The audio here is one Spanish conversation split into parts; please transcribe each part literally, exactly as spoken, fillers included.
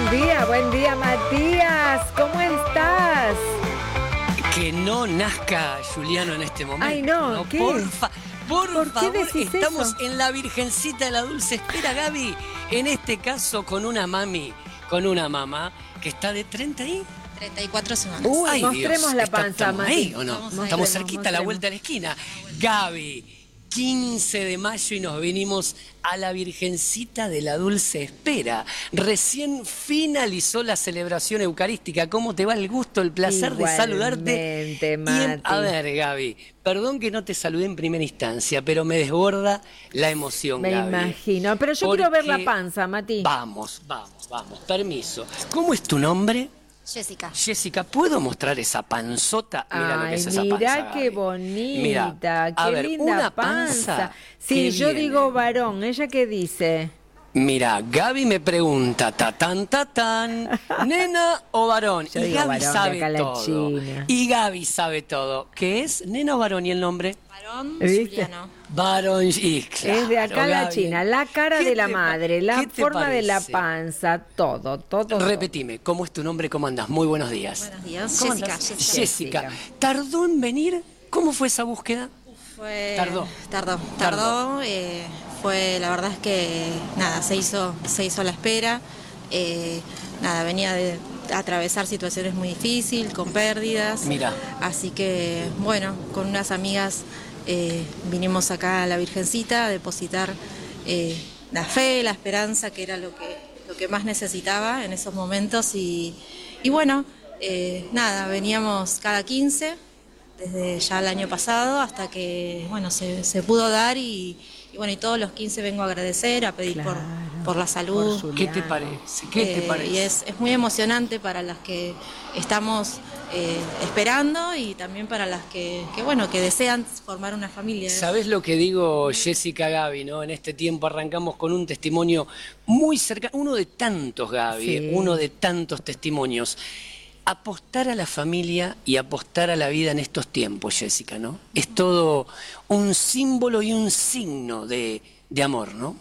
día, buen día, Matías. ¿Cómo estás? Que no nazca Juliano en este momento. Ay, no, no ¿qué? Porfa, por, ¿Por favor, qué decís estamos eso? en la Virgencita de la Dulce Espera, Gaby. En este caso con una mami, con una mamá que está de treinta y... treinta y cuatro semanas. Uy, Ay, mostremos Dios, la ¿está- panza, ¿estamos Mati. ahí o no? Estamos ahí. Estamos Mostremos, cerquita a la mostremos. vuelta de la esquina. Gaby, quince de mayo y nos venimos a la Virgencita de la Dulce Espera. Recién finalizó la celebración eucarística. ¿Cómo te va el gusto, el placer de saludarte? Igualmente, Y en- a Mati. ver, Gaby, perdón que no te saludé en primera instancia, pero me desborda la emoción, Me Gaby. imagino. Pero yo Porque- quiero ver la panza, Mati. Vamos, vamos, vamos, permiso. ¿Cómo es tu nombre? Jessica. Jessica, ¿puedo mostrar esa panzota? Mira lo que Ay, es esa mirá panza, qué Gaby. bonita, Mirá, a qué ver, linda una panza. panza Sí, que yo viene. digo varón. ¿Ella qué dice? Mira, Gaby me pregunta, tatán, tatán, nena o varón. Yo y digo Gaby varón, de sabe acá la todo. China. Y Gaby sabe todo. ¿Qué es? ¿Nena o varón? ¿Y el nombre? Varón, ¿Viste? Juliano. Varón. Y claro, Es de acá la Gaby. China. La cara ¿Qué de la te pa- madre, la qué te forma de la parece? panza, todo, todo. todo. Repetime, ¿cómo es tu nombre? ¿Cómo andás? Muy buenos días. Buenos días. ¿Cómo Jessica, andás? Jessica. Jessica. Jessica. ¿Tardó en venir? ¿Cómo fue esa búsqueda? Fue, Tardó. Tardó. Tardó. Tardó. eh, fue, la verdad es que, nada, se hizo, se hizo la espera. eh, nada, venía de atravesar situaciones muy difíciles, con pérdidas. Mira. Así que, bueno, con unas amigas eh, vinimos acá a la Virgencita a depositar eh, la fe, la esperanza, que era lo que, lo que más necesitaba en esos momentos. Y, y bueno, eh, nada, veníamos cada quince, desde ya el año pasado, hasta que, bueno, se, se pudo dar y, y bueno, y todos los quince vengo a agradecer, a pedir Claro, por, por la salud. por su- ¿Qué te Juliano. parece? ¿Qué te Eh, parece? Y es, es muy emocionante para las que estamos eh, esperando y también para las que, que, bueno, que desean formar una familia. ¿Sabés lo que digo, Jessica, Gaby, ¿no? En este tiempo arrancamos con un testimonio muy cercano, uno de tantos, Gaby, Sí. uno de tantos testimonios. Apostar a la familia y apostar a la vida en estos tiempos, Jessica, ¿no? Es todo un símbolo y un signo de, de amor, ¿no?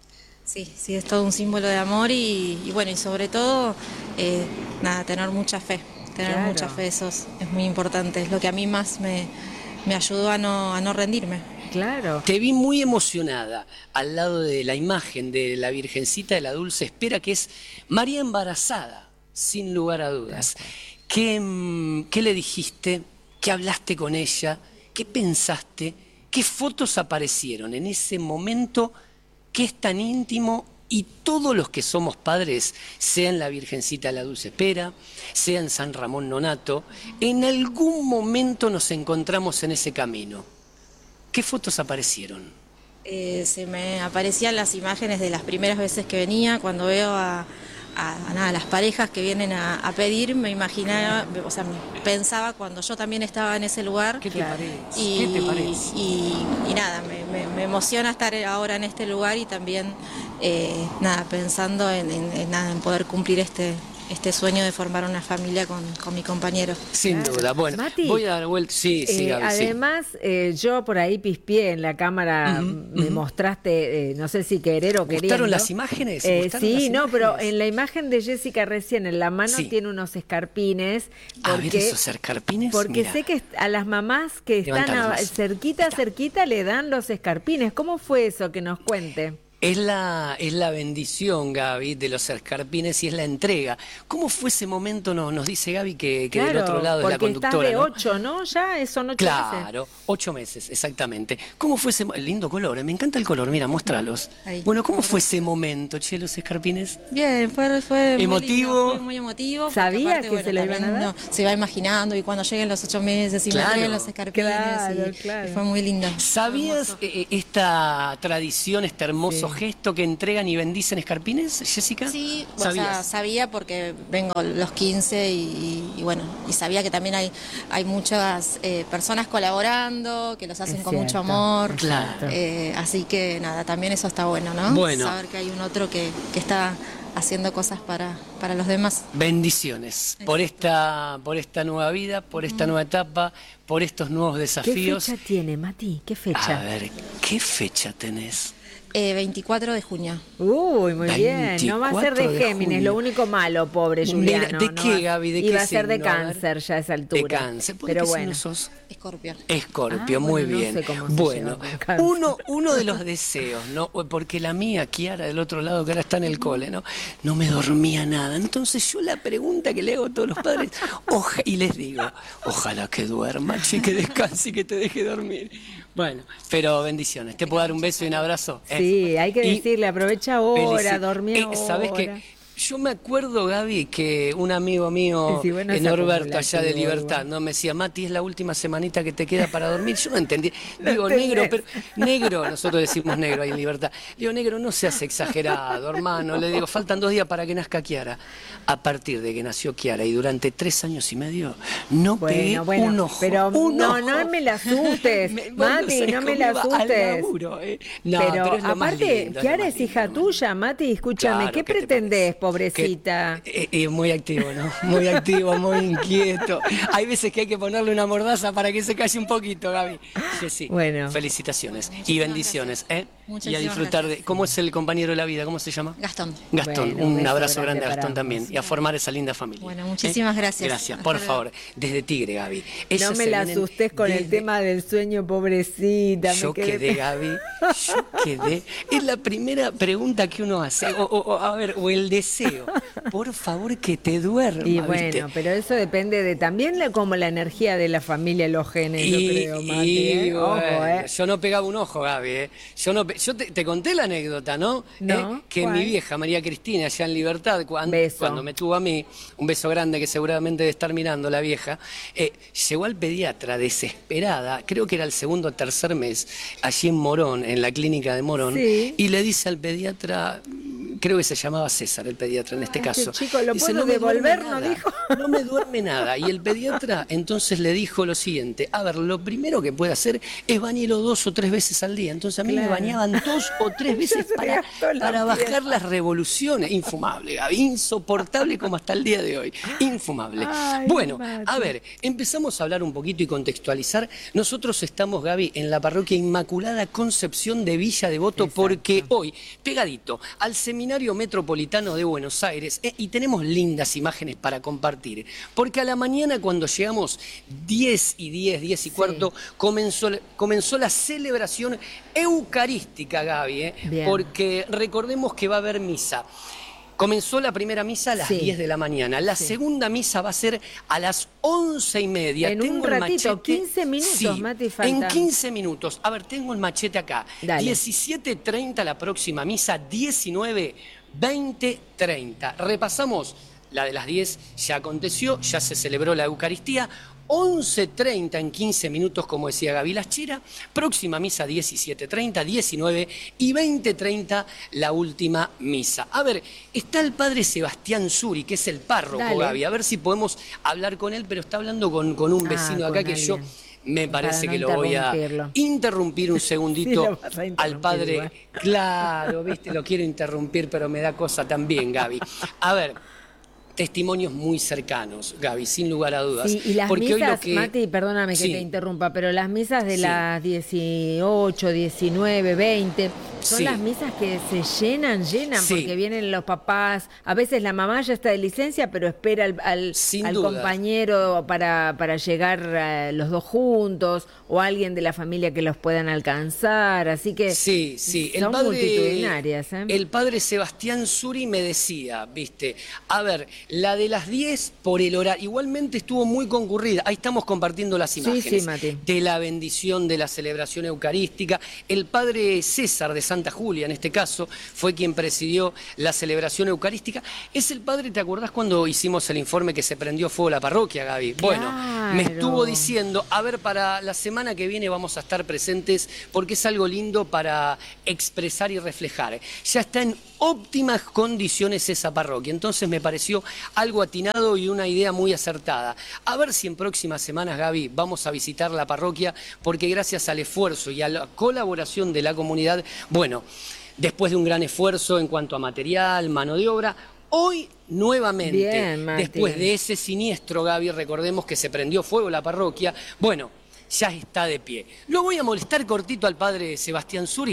Sí, sí, es todo un símbolo de amor y, y bueno, y sobre todo, eh, nada, tener mucha fe. Tener Claro. mucha fe, eso es, es muy importante. Es lo que a mí más me, me ayudó a no, a no rendirme. Claro. Te vi muy emocionada al lado de la imagen de la Virgencita de la Dulce Espera, que es María embarazada, sin lugar a dudas. ¿Qué, mm, qué le dijiste? ¿Qué hablaste con ella? ¿Qué pensaste? ¿Qué fotos aparecieron en ese momento que es tan íntimo? Y todos los que somos padres, sea en la Virgencita de la Dulce Espera, sea en San Ramón Nonato, en algún momento nos encontramos en ese camino. ¿Qué fotos aparecieron? Eh, se me aparecían las imágenes de las primeras veces que venía, cuando veo a, a- a nada, las parejas que vienen a, a pedir, me imaginaba, o sea, pensaba cuando yo también estaba en ese lugar. ¿Qué te Claro. parece? Y, ¿Qué te parece? y- y nada, me, me- me emociona estar ahora en este lugar y también eh, nada, pensando en, en- en nada, en poder cumplir este, este sueño de formar una familia con, con mi compañero. Sin Claro. duda. Bueno, Mati, voy a dar vuelta. Sí, sí, Eh, Gaby, sí. además, eh, yo por ahí pispié en la cámara, Ujú, me ujú. mostraste, eh, no sé si querer o queriendo. ¿Gustaron las imágenes? Eh, ¿Gustaron sí, las no, pero imágenes? en la imagen de Jessica recién, en la mano Sí. tiene unos escarpines. A ver Porque, esos escarpines. porque Mira. sé que a las mamás que están Levantalos a- más. cerquita, cerquita, le dan los escarpines. ¿Cómo fue eso? Que nos cuente. Es la, es la bendición, Gaby, de los escarpines y es la entrega. ¿Cómo fue ese momento? No, nos dice Gaby que, que del otro lado es la porque conductora. estás de ¿no? ocho, ¿no? Ya son ocho meses. Claro, ocho meses, exactamente. ¿Cómo fue ese mo- lindo color? eh, Me encanta el color, mira, muéstralos. Ahí. Bueno, ¿cómo fue ese momento, che, los escarpines? Bien, fue, fue muy Emotivo. lindo, fue muy emotivo. porque ¿Sabía que se lo iban a también dar? uno se va imaginando y cuando lleguen los ocho meses y Claro. me traen los escarpines Claro, y, claro. y fue muy lindo. ¿Sabías eh, esta tradición, este hermoso Sí. gesto que entregan y bendicen escarpines, Jessica? Sí, o ¿Sabías? sea, sabía porque vengo los quince y, y bueno, y sabía que también hay, hay muchas eh, personas colaborando, que los hacen Es con mucho cierto. amor. Claro. Eh, así que nada, también eso está bueno, ¿no? Bueno. Saber que hay un otro que, que está haciendo cosas para, para los demás. Bendiciones por esta, por esta nueva vida, por esta nueva etapa, por estos nuevos ¿Qué desafíos. fecha tiene, Mati? ¿Qué fecha? A ver, ¿qué fecha tenés? Eh, veinticuatro de junio. Uy, muy bien. No va a ser de Géminis, lo único malo, pobre Juliano. Mira, ¿de no qué, va- Gaby? ¿De Y qué va a ser de signo? A ver. Cáncer ya a esa altura. De Cáncer. ¿Por Pero qué bueno. signo sos? Escorpio. Escorpio, Ah, muy bueno, no bien. sé cómo se Bueno, lleva con Cáncer. uno, uno de los deseos, ¿no? Porque la mía, Kiara, del otro lado, que ahora está en el cole, ¿no? No me dormía nada. Entonces yo la pregunta que le hago a todos los padres, oja, y les digo, ojalá que duerma, che, que descanse y que te deje dormir. Bueno, pero bendiciones. ¿Te puedo dar un beso y un abrazo? ¿Eh? Sí, hay que Y decirle, aprovecha ahora, felici- dormí Eh, ahora. ¿Sabés qué? Yo me acuerdo, Gaby, que un amigo mío, Sí, bueno, eh, es Norberto, allá de acumulativo, Libertad, igual. ¿no? Me decía, Mati, es la última semanita que te queda para dormir. Yo no entendí. No Digo, entendés. negro, pero negro, nosotros decimos negro ahí en Libertad. Digo, negro, no seas exagerado, hermano. Le digo, faltan dos días para que nazca Kiara. A partir de que nació Kiara y durante tres años y medio, no pegué Bueno, bueno, un ojo. pero un no, ojo. no me la asustes, Me- vos Mati, sabés no me cómo la iba al asustes. laburo, eh. No, pero, pero es lo más aparte, lindo, es lo Kiara más es lindo, hija lo más tuya, Mati, escúchame, Claro, ¿qué ¿qué te pretendés, parece? pobrecita? Que- eh, eh, muy activo, ¿no? Muy activo, muy inquieto. Hay veces que hay que ponerle una mordaza para que se calle un poquito, Gaby. Sí, sí. Bueno. Felicitaciones y Muchísimas bendiciones, ¿eh? Y a Muchísimas disfrutar de... gracias. ¿Cómo es el compañero de la vida? ¿Cómo se llama? Gastón. Gastón, Bueno, un un beso abrazo grande grande a para Gastón también ambos. y a formar esa linda familia. Bueno, muchísimas gracias. Gracias, Hasta por luego. favor. Desde Tigre, Gaby. Ellas No me se la vienen asustes con el desde- tema del sueño, pobrecita. me Yo quedé quedé, Gaby, yo quedé. Es la primera pregunta que uno hace. O, o- o, a ver, o el deseo. Por favor, que te duerma, Y ¿viste? bueno, pero eso depende de también la, como la energía de la familia, los genes, yo creo, Mati. y ¿eh? Ojo, bueno, ¿eh? yo no pegaba un ojo, Gaby. ¿eh? Yo, no, pe- yo te, te conté la anécdota, ¿no? No, ¿Eh? Que ¿cuál? mi vieja, María Cristina, allá en Libertad, cuando, Beso. cuando me tuvo a mí, un beso grande que seguramente debe estar mirando la vieja, eh, llegó al pediatra desesperada, creo que era el segundo o tercer mes, allí en Morón, en la clínica de Morón, Sí. y le dice al pediatra, creo que se llamaba César el pediatra en este Este caso. chico, ¿lo dice, puedo "No me duerme devolver?", ¿no nada, dijo? No me duerme nada. Y el pediatra entonces le dijo lo siguiente, a ver, lo primero que puede hacer es bañarlo dos o tres veces al día. Entonces a mí me Claro. bañaban dos o tres veces se le para, gastó la para piel. bajar las revoluciones. Infumable, Gaby, insoportable como hasta el día de hoy. Infumable. Ay, bueno, Mati. a ver, empezamos a hablar un poquito y contextualizar. Nosotros estamos, Gaby, en la parroquia Inmaculada Concepción de Villa Devoto Exacto. porque hoy, pegadito al Seminario Metropolitano de Buenos Aires, eh, y tenemos lindas imágenes para compartir, porque a la mañana cuando llegamos diez y diez, diez y Sí. cuarto, comenzó, comenzó la celebración eucarística, Gaby, eh, Bien. porque recordemos que va a haber misa. Comenzó la primera misa a las Sí. diez de la mañana. La Sí. segunda misa va a ser a las once y media. En un Tengo el ratito, machete- quince minutos, Sí, Mati, en faltan. quince minutos. A ver, tengo el machete acá. Dale. diecisiete treinta la próxima misa, diecinueve, veinte, treinta. Repasamos. La de las diez ya aconteció, ya se celebró la Eucaristía. once treinta en quince minutos, como decía Gaby Laschira. Próxima misa diecisiete treinta, diecinueve y veinte treinta la última misa. A ver, está el padre Sebastián Suri, que es el párroco, Dale. Gaby. A ver si podemos hablar con él, pero está hablando con, con un Ah, vecino acá con que yo alguien. me parece Para no que lo voy a interrumpirlo. interrumpir un Sí, segundito lo vas a interrumpir al padre. igual. Claro, viste, lo quiero interrumpir, pero me da cosa también, Gaby. A ver, testimonios muy cercanos, Gaby, sin lugar a dudas. Sí, y las Porque hoy misas, lo que... Mati, perdóname que Sí. te interrumpa, pero las misas de Sí. las dieciocho, diecinueve, veinte, son Sí. las misas que se llenan, llenan, Sí. porque vienen los papás, a veces la mamá ya está de licencia, pero espera al, al, Sin al dudas. compañero para, para llegar eh, los dos juntos, o alguien de la familia que los puedan alcanzar, así que Sí, sí. son multitudinarias. ¿eh? El padre Sebastián Suri me decía, viste, a ver, la de las diez por el horario, igualmente estuvo muy concurrida. Ahí estamos compartiendo las Sí, imágenes sí, Mati. de la bendición de la celebración eucarística. El padre César de Santa Julia, en este caso, fue quien presidió la celebración eucarística. Es el padre, ¿te acordás cuando hicimos el informe que se prendió fuego la parroquia, Gaby? Bueno, me Claro. estuvo diciendo, a ver, para la semana que viene vamos a estar presentes porque es algo lindo para expresar y reflejar. Ya está en óptimas condiciones esa parroquia, entonces me pareció algo atinado y una idea muy acertada. A ver si en próximas semanas, Gaby, vamos a visitar la parroquia porque gracias al esfuerzo y a la colaboración de la comunidad, bueno, después de un gran esfuerzo en cuanto a material, mano de obra, hoy nuevamente, Bien, Mati. después de ese siniestro, Gaby, recordemos que se prendió fuego la parroquia, bueno, ya está de pie. Lo voy a molestar cortito al padre Sebastián Suri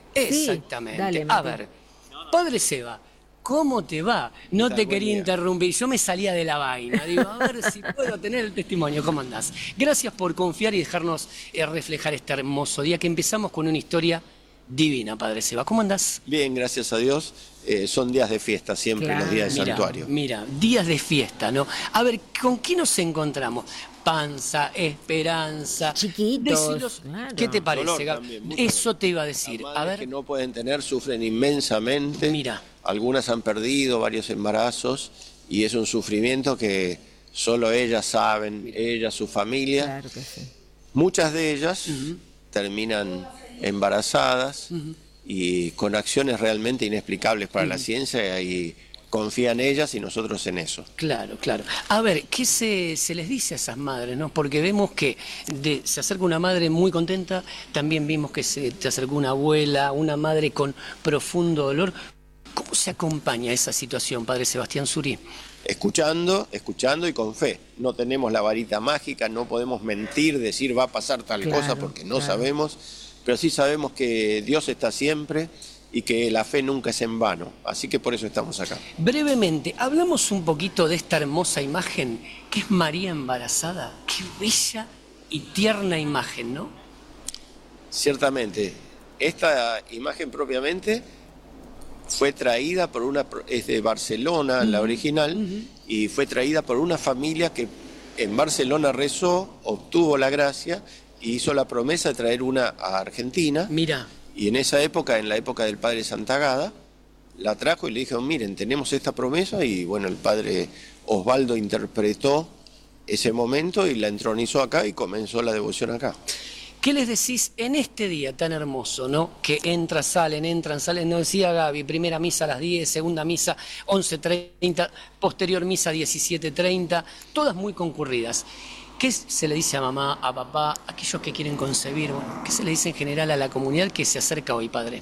Exactamente. Sí, dale, a Mati. ver, Padre Seba, ¿cómo te va? No Está, te buen quería día. interrumpir, yo me salía de la vaina. Digo, a ver si puedo tener el testimonio. ¿Cómo andás? Gracias por confiar y dejarnos eh, reflejar este hermoso día que empezamos con una historia divina, Padre Seba. ¿Cómo andás? Bien, gracias a Dios. Eh, son días de fiesta siempre, Claro. los días de Mira, santuario. mira, días de fiesta, ¿no? A ver, ¿con qué nos encontramos? Panza, esperanza. Chiquitos, Decilos, claro. ¿qué te parece, Dolor Gab? también, mucho Eso dolor. te iba a Las decir. A madres ver, que no pueden tener sufren inmensamente. Mira. Algunas han perdido varios embarazos y es un sufrimiento que solo ellas saben, ellas, su familia. Claro que sí. Muchas de ellas terminan embarazadas y con acciones realmente inexplicables para la ciencia y confían ellas y nosotros en eso. claro, claro. A ver, ¿qué se, se les dice a esas madres, no? Porque vemos que de- se acerca una madre muy contenta, también vimos que se te acercó una abuela, una madre con profundo dolor. ¿Cómo se acompaña esa situación, Padre Sebastián Suri? Escuchando, escuchando y con fe. No tenemos la varita mágica, no podemos mentir, decir va a pasar tal Claro, cosa porque no claro. sabemos, pero sí sabemos que Dios está siempre y que la fe nunca es en vano. Así que por eso estamos acá. Brevemente, hablamos un poquito de esta hermosa imagen que es María embarazada. Qué bella y tierna imagen, ¿no? Ciertamente, esta imagen propiamente fue traída por una, es de Barcelona, la original, y fue traída por una familia que en Barcelona rezó, obtuvo la gracia y hizo la promesa de traer una a Argentina. Mira, Y en esa época, en la época del padre Santagada, la trajo y le dijo, miren, tenemos esta promesa, y bueno, el padre Osvaldo interpretó ese momento y la entronizó acá y comenzó la devoción acá. ¿qué les decís en este día tan hermoso, ¿no? Que entran, salen, entran, salen, no decía Gaby, primera misa a las diez, segunda misa once treinta, posterior misa diecisiete treinta, todas muy concurridas. ¿Qué se le dice a mamá, a papá, a aquellos que quieren concebir? Bueno, ¿qué se le dice en general a la comunidad que se acerca hoy, Padre?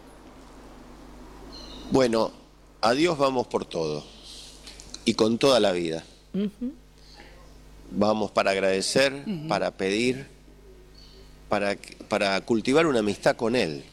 Bueno, a Dios vamos por todo y con toda la vida. Vamos para agradecer, para pedir, para, para cultivar una amistad con Él.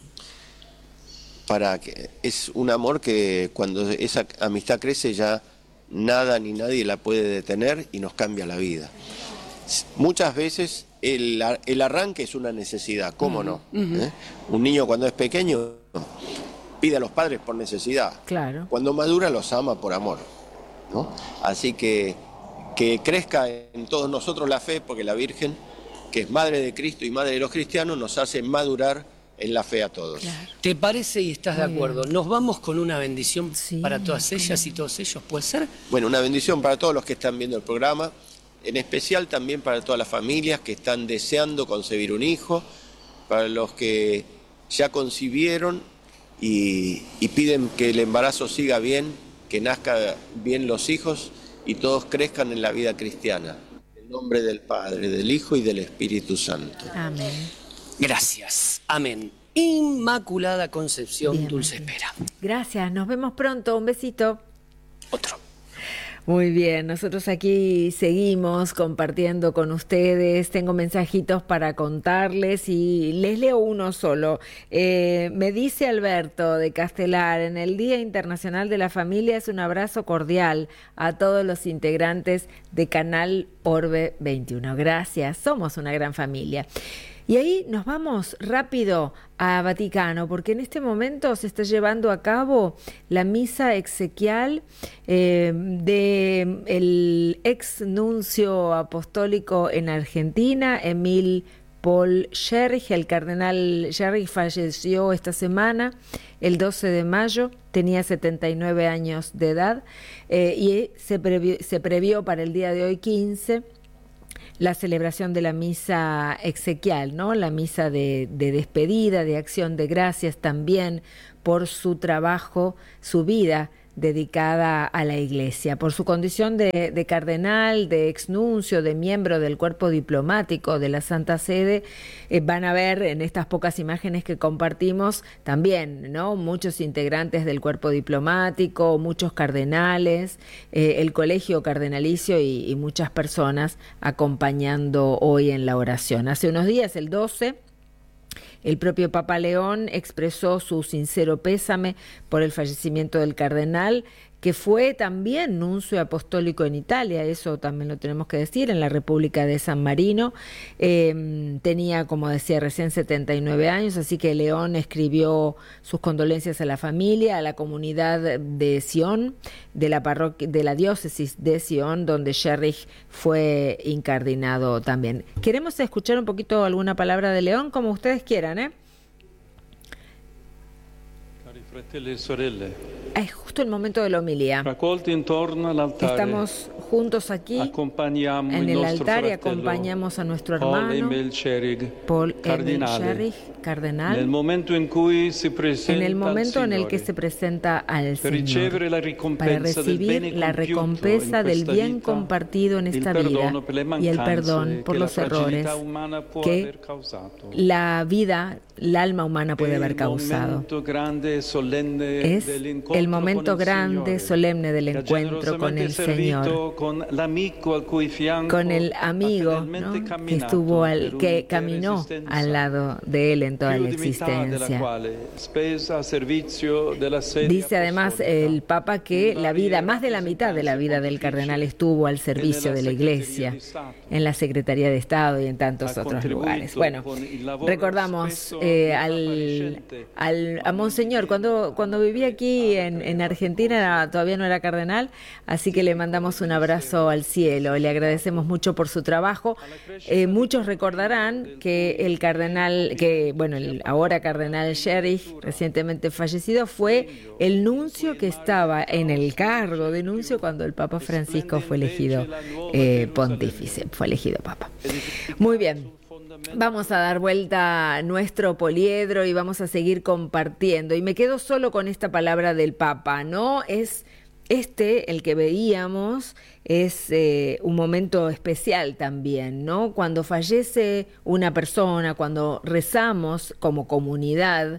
Para que, es un amor que cuando esa amistad crece ya nada ni nadie la puede detener y nos cambia la vida. Muchas veces el, el arranque es una necesidad, ¿cómo no? ¿Eh? Un niño cuando es pequeño pide a los padres por necesidad. Claro. Cuando madura los ama por amor, ¿no? Así que que crezca en todos nosotros la fe, porque la Virgen, que es Madre de Cristo y Madre de los cristianos, nos hace madurar en la fe a todos. Claro. ¿Te parece y estás de Muy acuerdo? bien. Nos vamos con una bendición Sí, para todas cómo ellas y todos ellos, ¿puede ser? Bueno, una bendición para todos los que están viendo el programa, en especial también para todas las familias que están deseando concebir un hijo, para los que ya concibieron y, y piden que el embarazo siga bien, que nazcan bien los hijos y todos crezcan en la vida cristiana. En nombre del Padre, del Hijo y del Espíritu Santo. Amén. Gracias. Amén. Inmaculada Concepción, Bien, dulce Mati. espera. Gracias, nos vemos pronto. Un besito. Otro. Muy bien, nosotros aquí seguimos compartiendo con ustedes. Tengo mensajitos para contarles y les leo uno solo. Eh, me dice Alberto de Castelar, en el Día Internacional de la Familia es un abrazo cordial a todos los integrantes de Canal Orbe veintiuno. Gracias, somos una gran familia. Y ahí nos vamos rápido a Vaticano, porque en este momento se está llevando a cabo la misa exequial eh, del ex nuncio apostólico en Argentina, Emil Paul Scherich. El cardenal Scherich falleció esta semana, el doce de mayo, tenía setenta y nueve años de edad, eh, y se previó, se previó para el día de hoy, quince, la celebración de la misa exequial, ¿no? La misa de, de despedida, de acción de gracias también por su trabajo, su vida dedicada a la Iglesia. Por su condición de, de cardenal, de exnuncio, de miembro del cuerpo diplomático de la Santa Sede, eh, van a ver en estas pocas imágenes que compartimos también, ¿no? Muchos integrantes del cuerpo diplomático, muchos cardenales, eh, el colegio cardenalicio y, y muchas personas acompañando hoy en la oración. Hace unos días, el doce, El propio Papa León expresó su sincero pésame por el fallecimiento del cardenal, que fue también nuncio apostólico en Italia, eso también lo tenemos que decir, en la República de San Marino. Eh, tenía, como decía recién, setenta y nueve años, así que León escribió sus condolencias a la familia, a la comunidad de Sion, de la parroquia, de la diócesis de Sion, donde Scherrich fue incardinado también. Queremos escuchar un poquito alguna palabra de León, como ustedes quieran, ¿eh? Cari fratelli e sorelle, es justo el momento de la homilía. Estamos juntos aquí en el altar y acompañamos a nuestro hermano Paul Emil Scherrich, cardenal, en el momento en el que se presenta al Señor para recibir la recompensa del bien compartido en esta vida y el perdón por los errores que la vida, el alma humana puede haber causado. Es el momento grande, solemne del encuentro con el Señor, con el amigo, ¿no?, que estuvo al, que caminó al lado de él en toda la existencia. Dice además el Papa que la vida, más de la mitad de la vida del cardenal estuvo al servicio de la Iglesia, en la Secretaría de Estado y en tantos otros lugares. Bueno, recordamos eh, al, al, a Monseñor, cuando, cuando vivía aquí en, en Argentina, todavía no era cardenal, así que le mandamos un abrazo al cielo, le agradecemos mucho por su trabajo. Eh, muchos recordarán que el cardenal, que bueno, el ahora cardenal Scherrich, recientemente fallecido, fue el nuncio que estaba en el cargo de nuncio cuando el Papa Francisco fue elegido eh, pontífice, fue elegido Papa. Muy bien. Vamos a dar vuelta a nuestro poliedro y vamos a seguir compartiendo. Y me quedo solo con esta palabra del Papa, ¿no? Es este, el que veíamos, es eh, un momento especial también, ¿no? Cuando fallece una persona, cuando rezamos como comunidad,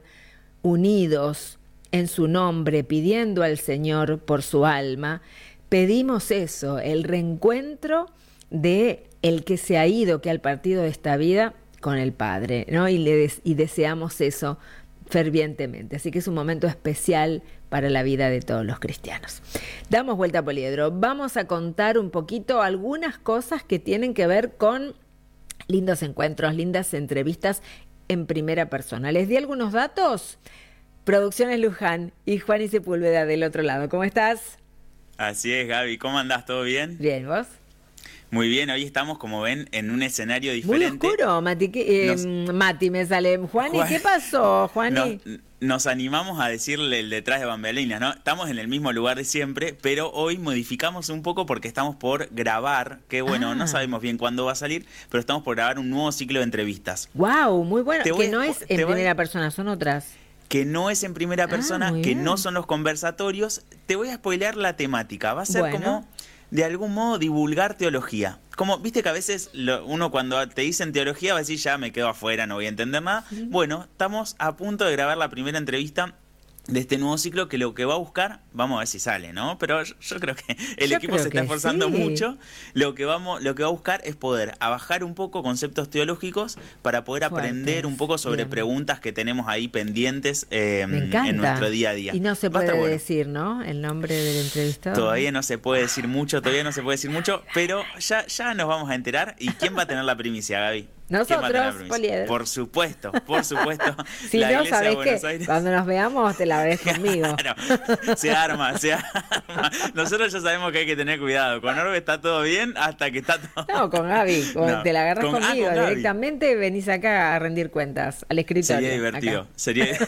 unidos en su nombre, pidiendo al Señor por su alma, pedimos eso, el reencuentro de el que se ha ido, que ha partido de esta vida con el Padre, ¿no? Y, le des- y deseamos eso fervientemente. Así que es un momento especial para la vida de todos los cristianos. Damos vuelta a Poliedro. Vamos a contar un poquito algunas cosas que tienen que ver con lindos encuentros, lindas entrevistas en primera persona. ¿Les di algunos datos? Producciones Luján y Juani Sepúlveda del otro lado. ¿Cómo estás? Así es, Gaby. ¿Cómo andás? ¿Todo bien? Bien, ¿vos? Muy bien, hoy estamos, como ven, en un escenario diferente. Muy oscuro, Mati, que, eh, nos, Mati me sale. Juani, Juan, ¿qué pasó, Juani? Nos, nos animamos a decirle el detrás de bambalinas, ¿no? Estamos en el mismo lugar de siempre, pero hoy modificamos un poco porque estamos por grabar, que bueno, ah. no sabemos bien cuándo va a salir, pero estamos por grabar un nuevo ciclo de entrevistas. Wow, muy bueno. Te que voy, no es en primera voy, persona, son otras. Que no es en primera persona, ah, que bien. No son los conversatorios. Te voy a spoilear la temática. Va a ser bueno. como, de algún modo, divulgar teología. Como, viste que a veces lo, uno cuando te dicen teología va a decir, ya me quedo afuera, no voy a entender nada. Sí. Bueno, estamos a punto de grabar la primera entrevista de este nuevo ciclo, que lo que va a buscar, vamos a ver si sale, ¿no? Pero yo, yo creo que el yo equipo se está esforzando sí. mucho. Lo que vamos, lo que va a buscar es poder abajar un poco conceptos teológicos para poder Fuertes. aprender un poco sobre Bien. preguntas que tenemos ahí pendientes eh, en nuestro día a día. Y no se puede bueno. decir, ¿no? El nombre del entrevistado. Todavía no se puede decir mucho, todavía no se puede decir mucho, pero ya, ya nos vamos a enterar. ¿Y quién va a tener la primicia, Gaby? Nosotros, Poliedro. Por supuesto, por supuesto. Si la no, sabes que cuando nos veamos te la ves conmigo. Claro, se arma, se arma. Nosotros ya sabemos que hay que tener cuidado. Con Orbe está todo bien hasta que está todo... No, con Gaby. Con, no, te la agarras con, conmigo. Ah, con directamente Gaby. Venís acá a rendir cuentas al escritorio. Sería divertido. Acá. Sería...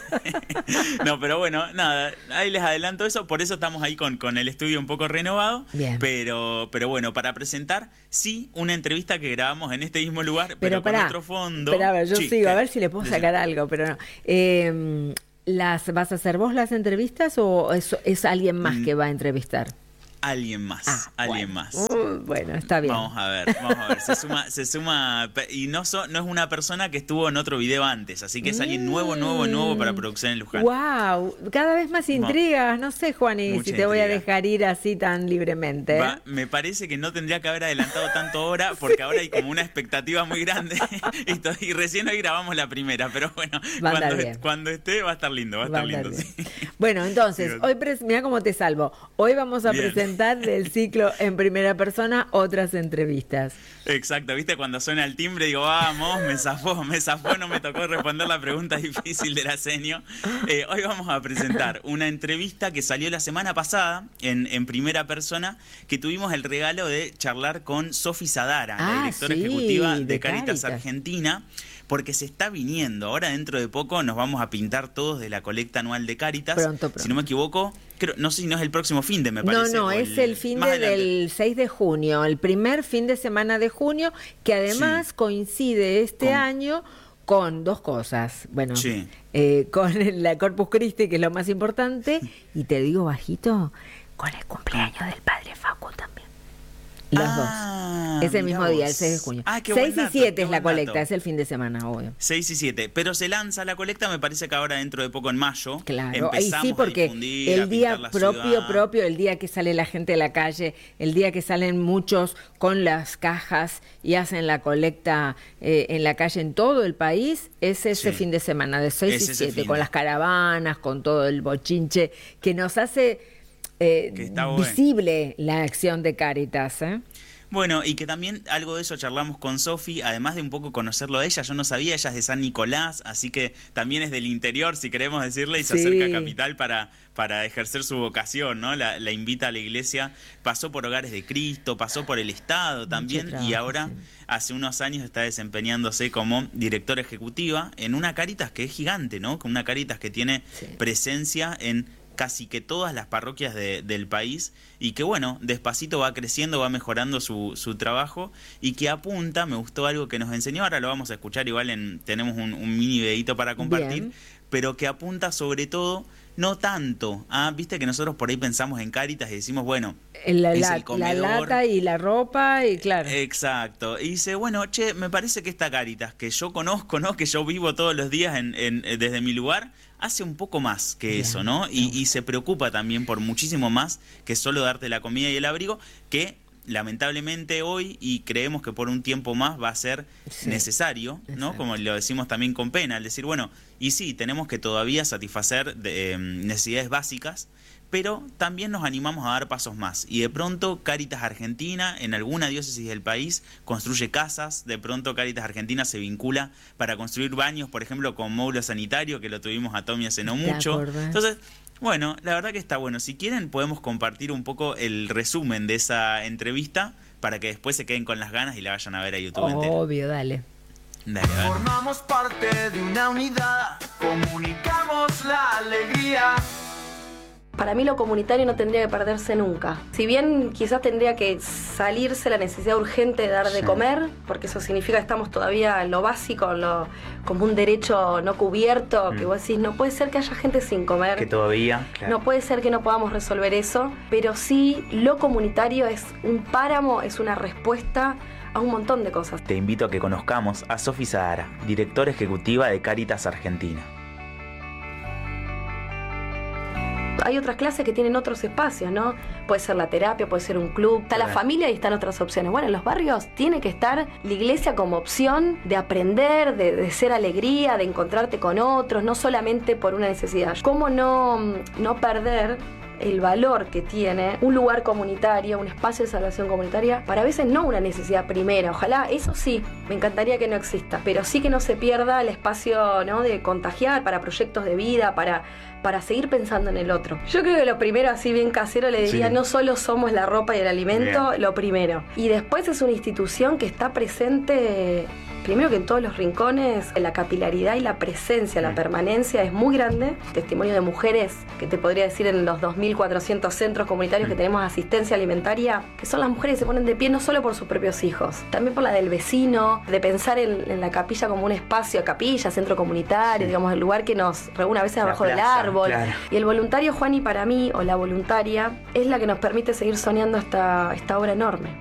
No, pero bueno, nada. Ahí les adelanto eso. Por eso estamos ahí con, con el estudio un poco renovado. Bien. Pero, pero bueno, para presentar, sí, una entrevista que grabamos en este mismo lugar, pero, pero pará, con otro fondo. Pero a ver, yo sí, sigo, a ver si le puedo sacar algo, pero no. Eh, ¿las vas a hacer vos las entrevistas o es, es alguien más que va a entrevistar? alguien más, ah, alguien bueno. más. Uh, bueno, está bien. Vamos a ver, vamos a ver. Se suma, se suma y no, so, no es una persona que estuvo en otro video antes, así que es alguien nuevo, nuevo, nuevo para Producción en Luján. Wow, cada vez más intrigas. No sé, Juani, Mucha si te voy intriga. a dejar ir así tan libremente. ¿eh? Va, me parece que no tendría que haber adelantado tanto ahora, porque ahora hay como una expectativa muy grande y, to- y recién hoy grabamos la primera, pero bueno, Va a andar cuando, bien. cuando esté va a estar lindo, va a estar Va a lindo. andar Sí. Bueno, entonces, hoy pres- mira cómo te salvo. Hoy vamos a Bien. presentar del ciclo en primera persona otras entrevistas. Exacto, viste, cuando suena el timbre digo, vamos, me zafó, me zafó, no me tocó responder la pregunta difícil de la senio. Eh, hoy vamos a presentar una entrevista que salió la semana pasada en, en primera persona, que tuvimos el regalo de charlar con Sofi Sadara, Ah, la directora sí, ejecutiva de, de Cáritas Cáritas. Argentina, porque se está viniendo. Ahora dentro de poco nos vamos a pintar todos de la colecta anual de Cáritas. Pronto, pronto. Si no me equivoco, creo, no sé si no es el próximo fin de, me No, parece. no, o es el fin más de- adelante. del seis de junio, el primer fin de semana de junio, que además Sí. coincide este Con- año con dos cosas. Bueno, Sí. eh, con la Corpus Christi, que es lo más importante, y te digo bajito, con el cumpleaños del padre Facu también. Los Ah, dos. Ese mirá mismo día, vos. el seis de junio. Ah, qué seis buen dato, y siete qué es la buen colecta, dato. es el fin de semana, obvio. seis y siete, pero se lanza la colecta, me parece que ahora dentro de poco en mayo. Claro, y Empezamos sí, porque a difundir, a el día pintar la propio, ciudad. propio, el día que sale la gente a la calle, el día que salen muchos con las cajas y hacen la colecta eh, en la calle en todo el país, es ese Sí. fin de semana de seis Es y ese siete, fin con de- las caravanas, con todo el bochinche, que nos hace eh, Que está bueno. visible la acción de Cáritas, ¿eh? Bueno, y que también algo de eso charlamos con Sofi, además de un poco conocerlo a ella, yo no sabía, ella es de San Nicolás, así que también es del interior, si queremos decirle, y se Sí. acerca a Capital para, para ejercer su vocación, ¿no? La, la invita a la iglesia, pasó por Hogares de Cristo, pasó por el Estado también, trabajo, y ahora sí. hace unos años está desempeñándose como directora ejecutiva en una Cáritas que es gigante, ¿no? Con una Cáritas que tiene Sí. presencia en casi que todas las parroquias de- del país y que bueno, despacito va creciendo, va mejorando su, su trabajo y que apunta, me gustó algo que nos enseñó, ahora lo vamos a escuchar igual, en, tenemos un, un mini videito para compartir, Bien. pero que apunta sobre todo, no tanto, ah, viste que nosotros por ahí pensamos en Cáritas y decimos, bueno, La, es la- el comedor. la lata y la ropa, y claro. Exacto. Y dice, bueno, che, me parece que esta Cáritas que yo conozco, ¿no? Que yo vivo todos los días en, en- desde mi lugar, hace un poco más que Bien, eso, ¿no? Y, y se preocupa también por muchísimo más que solo darte la comida y el abrigo, que lamentablemente hoy, y creemos que por un tiempo más va a ser Sí. necesario, ¿no? Exacto. Como lo decimos también con pena, al decir, bueno, y sí, tenemos que todavía satisfacer de, eh, necesidades básicas, pero también nos animamos a dar pasos más. Y de pronto Cáritas Argentina, en alguna diócesis del país, construye casas, de pronto Cáritas Argentina se vincula para construir baños, por ejemplo, con módulo sanitario, que lo tuvimos a Tommy hace no ¿Te mucho. acordás? Entonces, bueno, la verdad que está bueno. Si quieren podemos compartir un poco el resumen de esa entrevista para que después se queden con las ganas y la vayan a ver a YouTube entera. Obvio, dale. Dale, a ver. Formamos parte de una unidad, comunicamos la alegría. Para mí lo comunitario no tendría que perderse nunca. Si bien quizás tendría que salirse la necesidad urgente de dar de comer, porque eso significa que estamos todavía en lo básico, en lo, como un derecho no cubierto, que vos decís, no puede ser que haya gente sin comer. Que todavía, claro. No puede ser que no podamos resolver eso, pero sí lo comunitario es un páramo, es una respuesta a un montón de cosas. Te invito a que conozcamos a Sofi Sadara, directora ejecutiva de Cáritas Argentina. Hay otras clases que tienen otros espacios, ¿no? Puede ser la terapia, puede ser un club, está la Claro. familia y están otras opciones. Bueno, en los barrios tiene que estar la iglesia como opción de aprender, de, de ser alegría, de encontrarte con otros, no solamente por una necesidad. ¿Cómo no, no perder el valor que tiene un lugar comunitario, un espacio de salvación comunitaria, para a veces no una necesidad primera? Ojalá, eso sí, me encantaría que no exista, pero sí que no se pierda el espacio, ¿no?, de contagiar para proyectos de vida, para, para seguir pensando en el otro. Yo creo que lo primero, así bien casero, le diría, Sí. no solo somos la ropa y el alimento, Bien. lo primero. Y después es una institución que está presente primero que en todos los rincones, la capilaridad y la presencia, la permanencia es muy grande. Testimonio de mujeres, que te podría decir en los dos mil cuatrocientos centros comunitarios que tenemos asistencia alimentaria, que son las mujeres que se ponen de pie no solo por sus propios hijos, también por la del vecino, de pensar en, en la capilla como un espacio, capilla, centro comunitario, sí. digamos, el lugar que nos reúne a veces abajo del árbol. Claro. Y el voluntario, Juani, para mí, o la voluntaria, es la que nos permite seguir soñando esta, esta obra enorme.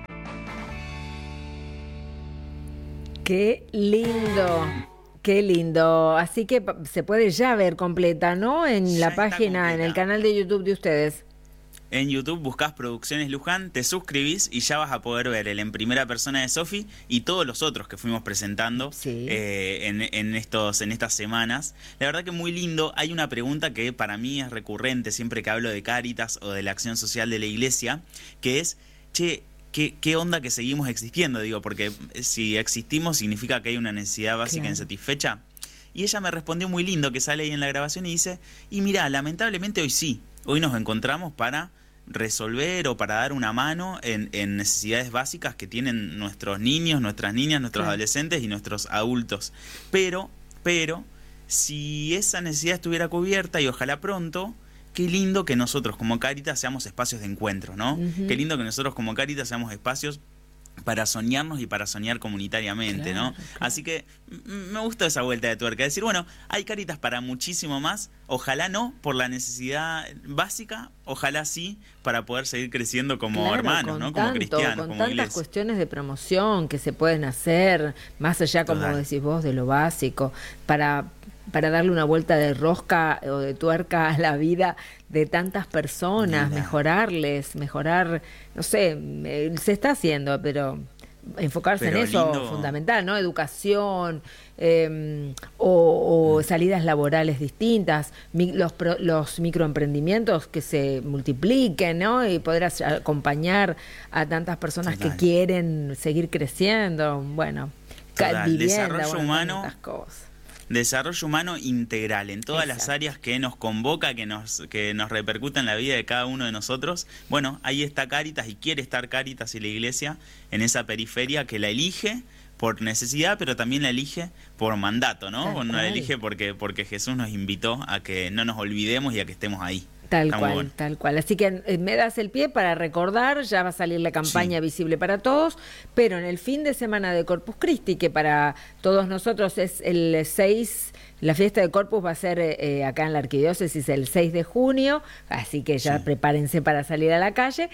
Qué lindo, qué lindo. Así que se puede ya ver completa, ¿no? En ya la página, completa. En el canal de YouTube de ustedes. En YouTube buscás Producciones Luján, te suscribís y ya vas a poder ver el En Primera Persona de Sofi y todos los otros que fuimos presentando sí. eh, en, en, estos, en estas semanas. La verdad que muy lindo. Hay una pregunta que para mí es recurrente siempre que hablo de Cáritas o de la acción social de la iglesia, que es, che, ¿qué, qué onda que seguimos existiendo? Digo, porque si existimos significa que hay una necesidad básica claro. insatisfecha. Y ella me respondió muy lindo, que sale ahí en la grabación y dice, y mirá, lamentablemente hoy sí, hoy nos encontramos para resolver o para dar una mano en, en necesidades básicas que tienen nuestros niños, nuestras niñas, nuestros sí. adolescentes y nuestros adultos. Pero, pero, si esa necesidad estuviera cubierta, y ojalá pronto, qué lindo que nosotros como Cáritas seamos espacios de encuentro, ¿no? Uh-huh. Qué lindo que nosotros como Cáritas seamos espacios para soñarnos y para soñar comunitariamente, claro, ¿no? Claro. Así que me gustó esa vuelta de tuerca, decir, bueno, hay Cáritas para muchísimo más, ojalá no por la necesidad básica, ojalá sí para poder seguir creciendo como claro, hermanos, ¿no? Como tanto, cristianos, con como tantas iglesia. Cuestiones de promoción que se pueden hacer, más allá, como Total. Decís vos, de lo básico, para... para darle una vuelta de rosca o de tuerca a la vida de tantas personas, Mira. mejorarles, mejorar, no sé, se está haciendo, pero enfocarse pero en eso lindo. Fundamental, ¿no? Educación eh, o, o salidas laborales distintas, mi, los, pro, los microemprendimientos que se multipliquen, ¿no? Y poder acompañar a tantas personas Total. Que quieren seguir creciendo, bueno, Total. Vivienda, Desarrollo bueno, humano. tantas cosas. Desarrollo humano integral en todas Exacto. las áreas que nos convoca, que nos, que nos repercuta en la vida de cada uno de nosotros. Bueno, ahí está Cáritas y quiere estar Cáritas y la iglesia en esa periferia que la elige por necesidad, pero también la elige por mandato, ¿no? Bueno, la elige porque, porque Jesús nos invitó a que no nos olvidemos y a que estemos ahí. Tal cual, bueno. tal cual. Así que eh, me das el pie para recordar, ya va a salir la campaña sí. Visible para Todos, pero en el fin de semana de Corpus Christi, que para todos nosotros es el seis, la fiesta de Corpus va a ser eh, acá en la Arquidiócesis el seis de junio, así que ya sí. prepárense para salir a la calle,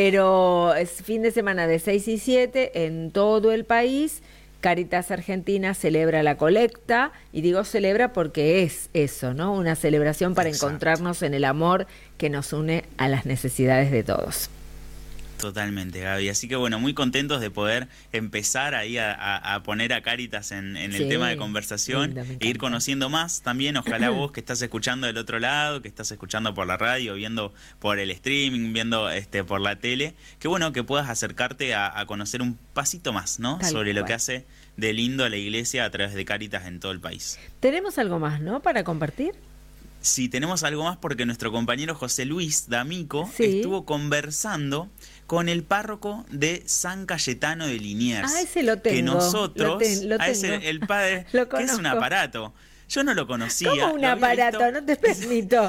pero es fin de semana de seis y siete en todo el país. Cáritas Argentina celebra la colecta, y digo celebra porque es eso, ¿no? Una celebración para Exacto. encontrarnos en el amor que nos une a las necesidades de todos. Totalmente, Gaby. Así que bueno, muy contentos de poder empezar ahí a, a, a poner a Cáritas en, en el sí, tema de conversación e ir conociendo más también. Ojalá vos que estás escuchando del otro lado, que estás escuchando por la radio, viendo por el streaming, viendo este por la tele, que bueno, que puedas acercarte a, a conocer un pasito más, ¿no? Tal sobre cual. Lo que hace de lindo a la iglesia a través de Cáritas en todo el país. Tenemos algo más, ¿no? Para compartir. Sí, tenemos algo más porque nuestro compañero José Luis D'Amico sí. estuvo conversando con el párroco de San Cayetano de Liniers. Ah, ese lo tengo. Que nosotros, lo ten, lo a ese, el padre, que es un aparato. Yo no lo conocía. ¿Cómo un aparato? Visto, no te permito.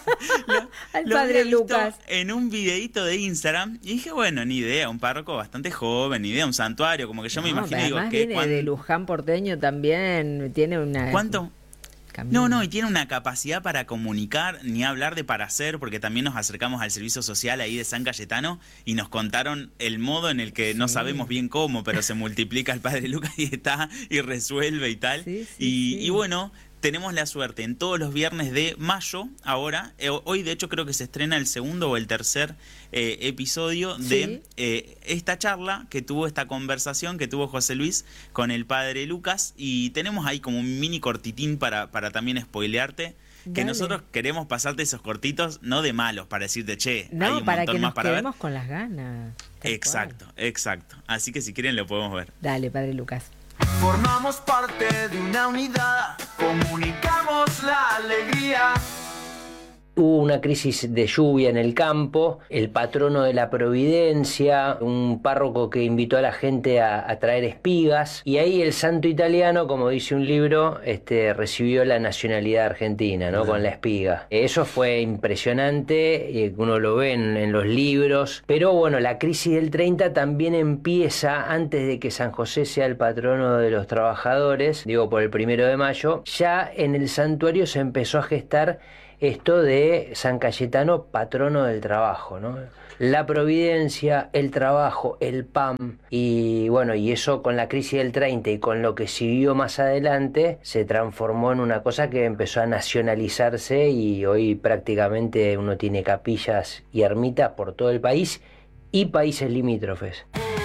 lo, Al lo padre Lucas. En un videíto de Instagram y dije, bueno, ni idea, un párroco bastante joven, ni idea, un santuario, como que yo no, me imagino. Digo, además que viene cuando, de Luján porteño también, tiene una... ¿Cuánto? Camino. No, no, y tiene una capacidad para comunicar, ni hablar de para hacer, porque también nos acercamos al servicio social ahí de San Cayetano y nos contaron el modo en el que sí. no sabemos bien cómo, pero se multiplica el padre Lucas y está y resuelve y tal. Sí, sí, y, sí. y bueno, tenemos la suerte en todos los viernes de mayo, ahora, eh, hoy de hecho creo que se estrena el segundo o el tercer eh, episodio de sí. eh, esta charla que tuvo, esta conversación que tuvo José Luis con el padre Lucas, y tenemos ahí como un mini cortitín para, para también spoilearte. Que Dale. Nosotros queremos pasarte esos cortitos, no de malos, para decirte, che, no, hay un para montón que más nos para ver. quedemos con las ganas. Exacto, cual. exacto. Así que si quieren lo podemos ver. Dale, padre Lucas. Formamos parte de una unidad, comunicamos la alegría. Hubo una crisis de lluvia en el campo, el patrono de la Providencia, un párroco que invitó a la gente a, a traer espigas, y ahí el santo italiano, como dice un libro, este, recibió la nacionalidad argentina, ¿no? Con la espiga. Eso fue impresionante, eh, uno lo ve en, en los libros, pero bueno, la crisis del treinta también empieza antes de que San José sea el patrono de los trabajadores, digo por el primero de mayo, ya en el santuario se empezó a gestar esto de San Cayetano, patrono del trabajo, ¿no? La providencia, el trabajo, el P A M, y bueno, y eso con la crisis del treinta y con lo que siguió más adelante, se transformó en una cosa que empezó a nacionalizarse y hoy prácticamente uno tiene capillas y ermitas por todo el país y países limítrofes.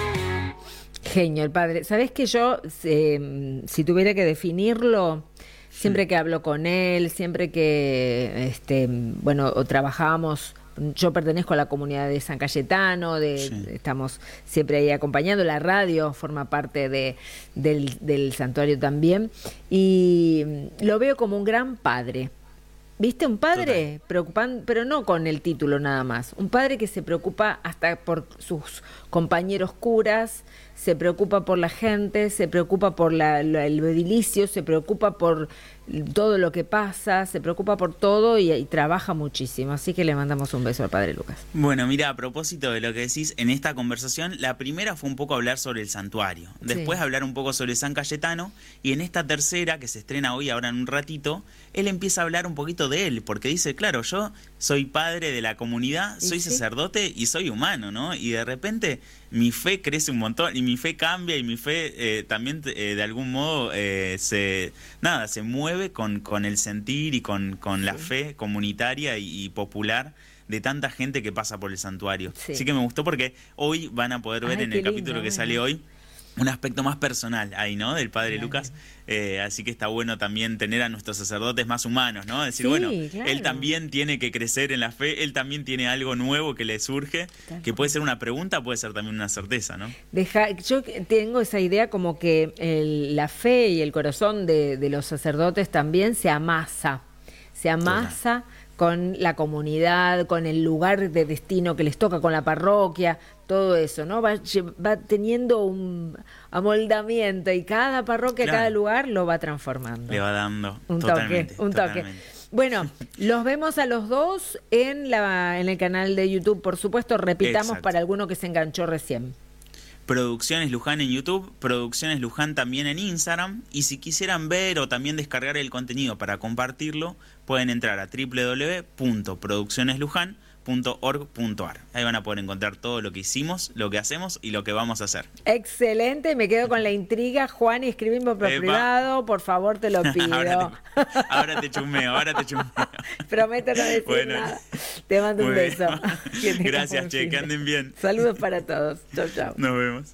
Genio el padre. ¿Sabés que yo, eh, si tuviera que definirlo... Siempre que hablo con él, siempre que, este, bueno, o trabajamos, yo pertenezco a la comunidad de San Cayetano, de, sí. estamos siempre ahí acompañando, la radio forma parte de, del, del santuario también, y lo veo como un gran padre. ¿Viste? Un padre preocupante, pero no con el título nada más. Un padre que se preocupa hasta por sus compañeros curas, se preocupa por la gente, se preocupa por la, la, el edilicio, se preocupa por todo lo que pasa, se preocupa por todo y, y trabaja muchísimo. Así que le mandamos un beso al padre Lucas. Bueno, mira, a propósito de lo que decís, en esta conversación, la primera fue un poco hablar sobre el santuario, después sí. hablar un poco sobre San Cayetano, y en esta tercera, que se estrena hoy, ahora en un ratito, él empieza a hablar un poquito de él, porque dice, claro, yo soy padre de la comunidad, soy sí? sacerdote y soy humano, ¿no? Y de repente mi fe crece un montón y mi fe cambia y mi fe eh, también eh, de algún modo eh, se nada se mueve con, con el sentir y con, con sí. la fe comunitaria y, y popular de tanta gente que pasa por el santuario. Sí. Así que me gustó porque hoy van a poder ver Ay, en el lindo, capítulo que bueno. sale hoy un aspecto más personal ahí, ¿no? Del padre claro. Lucas. Eh, así que está bueno también tener a nuestros sacerdotes más humanos, ¿no? Decir, sí, bueno, claro. él también tiene que crecer en la fe, él también tiene algo nuevo que le surge, claro. que puede ser una pregunta, puede ser también una certeza, ¿no? Deja, yo tengo esa idea como que el, la fe y el corazón de, de los sacerdotes también se amasa, se amasa Total. con la comunidad, con el lugar de destino que les toca, con la parroquia, todo eso, ¿no? Va, va teniendo un amoldamiento y cada parroquia, claro. cada lugar lo va transformando. Le va dando. Un totalmente, toque, un totalmente. toque. Bueno, los vemos a los dos en la en el canal de YouTube, por supuesto, repitamos Exacto. para alguno que se enganchó recién. Producciones Luján en YouTube, Producciones Luján también en Instagram, y si quisieran ver o también descargar el contenido para compartirlo, pueden entrar a doble u doble u doble u punto producciones luján punto org punto a r. Ahí van a poder encontrar todo lo que hicimos, lo que hacemos y lo que vamos a hacer. Excelente, me quedo con la intriga. Juan, escribime por Epa. privado, por favor, te lo pido. ahora, te, ahora te chumeo, ahora te chumeo. Prometo no decir bueno. nada. Te mando un beso. Gracias, che, que anden bien. Saludos para todos. Chau, chau. Nos vemos.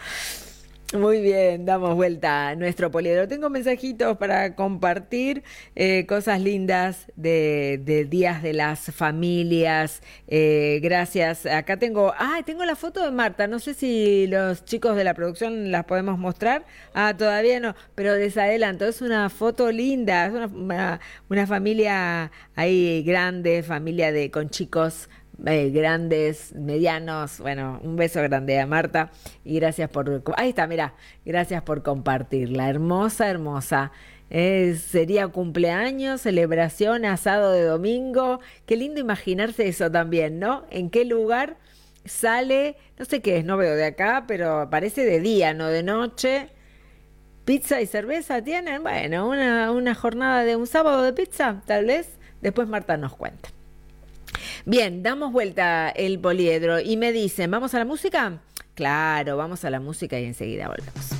Muy bien, damos vuelta a nuestro poliedro. Tengo mensajitos para compartir, eh, cosas lindas de, de días de las familias. Eh, gracias. Acá tengo, ah, tengo la foto de Marta. No sé si los chicos de la producción las podemos mostrar. Ah, todavía no, pero les adelanto. Es una foto linda, es una, una, una familia ahí grande, familia de con chicos. Eh, grandes, medianos, bueno, un beso grande a Marta y gracias por, ahí está, mira, gracias por compartirla, hermosa, hermosa, eh, sería cumpleaños, celebración, asado de domingo, qué lindo imaginarse eso también, ¿no? ¿En qué lugar sale? No sé qué es, no veo de acá, pero parece de día, no de noche. ¿Pizza y cerveza tienen? Bueno, una, una jornada de un sábado de pizza, tal vez, después Marta nos cuenta. Bien, damos vuelta el poliedro y me dicen, ¿vamos a la música? Claro, vamos a la música y enseguida volvemos.